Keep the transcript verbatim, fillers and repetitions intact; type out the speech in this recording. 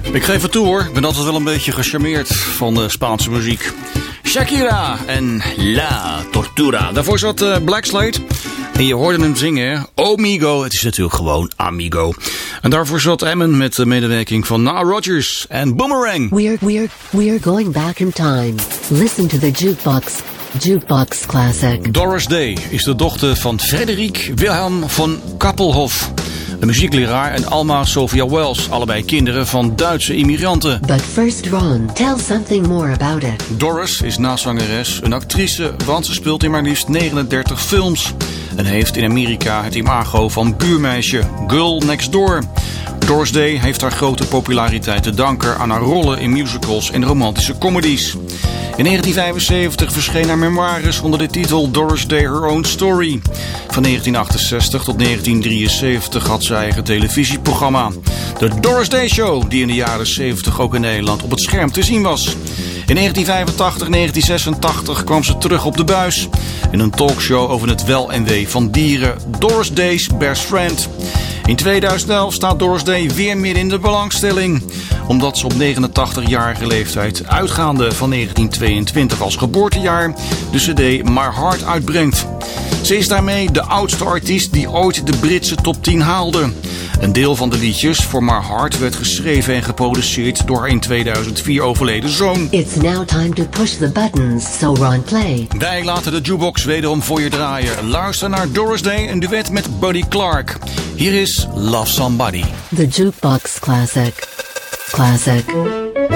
Ik geef het toe hoor, ik ben altijd wel een beetje gecharmeerd van de Spaanse muziek. Shakira en La Tortura. Daarvoor zat uh, Black Slate. En je hoorde hem zingen, Amigo. Het is natuurlijk gewoon Amigo. En daarvoor zat Emmen met de medewerking van Nile Rodgers en Boomerang. We're, we're, we're going back in time. Listen to the jukebox. Jukebox Classic. Doris Day is de dochter van Frederik Wilhelm von Kappelhof, een muziekleraar, en Alma Sophia Wells, allebei kinderen van Duitse immigranten. But first, Ron, tell something more about it. Doris is naast zangeres een actrice, want ze speelt in maar liefst negenendertig films en heeft in Amerika het imago van buurmeisje, Girl Next Door. Doris Day heeft haar grote populariteit te danken aan haar rollen in musicals en romantische comedies. In negentien vijfenzeventig verscheen haar memoires onder de titel Doris Day Her Own Story. Van negentien achtenzestig tot negentien drieënzeventig had ze eigen televisieprogramma, The Doris Day Show, die in de jaren zeventig ook in Nederland op het scherm te zien was. In negentien vijfentachtig negentien zesentachtig kwam ze terug op de buis in een talkshow over het wel en wee van dieren, Doris Day's Best Friend. In tweeduizend elf staat Doris Day weer midden in de belangstelling, omdat ze op negenentachtigjarige leeftijd, uitgaande van negentien tweeëntwintig als geboortejaar, de cd My Heart uitbrengt. Ze is daarmee de oudste artiest die ooit de Britse top tien haalde. Een deel van de liedjes voor My Heart werd geschreven en geproduceerd door haar in tweeduizend vier overleden zoon. It's now time to push the buttons, so Ron, play. Wij laten de jukebox wederom voor je draaien. Luister naar Doris Day, een duet met Buddy Clark. Hier is Love Somebody. The Jukebox Classic. Classic.